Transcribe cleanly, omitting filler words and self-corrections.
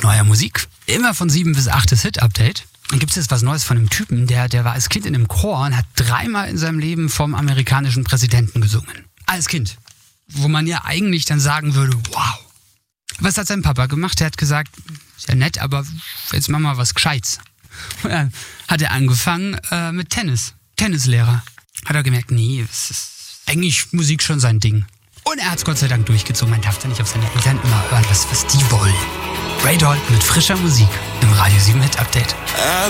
neuer Musik. Immer von 7 bis 8 das Hit-Update. Dann gibt es jetzt was Neues von einem Typen, der war als Kind in einem Chor und hat 3-mal in seinem Leben vom amerikanischen Präsidenten gesungen. Als Kind. Wo man ja eigentlich dann sagen würde, wow. Was hat sein Papa gemacht? Er hat gesagt, ist ja nett, aber jetzt machen wir mal was Gescheites. Und dann hat er angefangen mit Tennis. Tennislehrer. Hat er gemerkt, nee, es ist eigentlich Musik schon sein Ding. Und er hat es Gott sei Dank durchgezogen. Man darf ja nicht auf seine Eltern immer hören, was die wollen. Ray Dalton mit frischer Musik im Radio 7 Hit Update.